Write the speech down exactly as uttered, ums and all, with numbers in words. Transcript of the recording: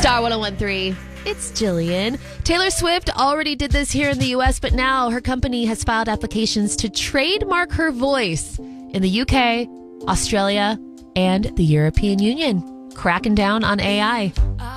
Star one oh one three. It's Jillian. Taylor Swift already did this here in the U S, but now her company has filed applications to trademark her voice in the U K, Australia, and the European Union, cracking down on A I.